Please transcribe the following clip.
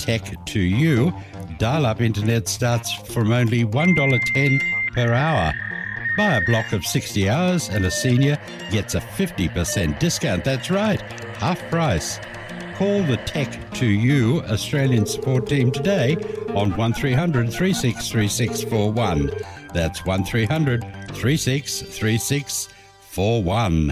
Tech to You. Dial-up internet starts from only $1.10 per hour. Buy a block of 60 hours and a senior gets a 50% discount. That's right, half price. Call the Tech to You Australian support team today on 1300 363641. That's 1300 363641.